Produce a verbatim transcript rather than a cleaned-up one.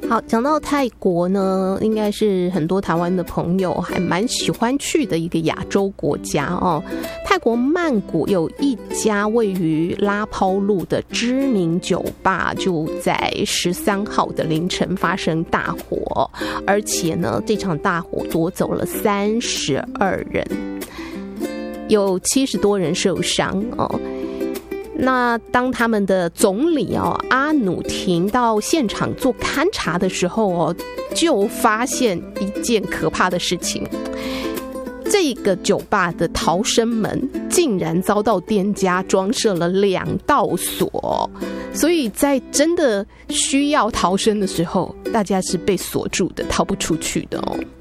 好，讲到泰国呢，应该是很多台湾的朋友还蛮喜欢去的一个亚洲国家哦。泰国曼谷有一家位于拉抛路的知名酒吧，就在十三号的凌晨发生大火，而且呢，这场大火夺走了三十二人，有七十多人受伤哦。那当他们的总理哦阿努廷到现场做勘察的时候哦，就发现一件可怕的事情。这个酒吧的逃生门竟然遭到店家装设了两道锁，所以在真的需要逃生的时候，大家是被锁住的，逃不出去的哦。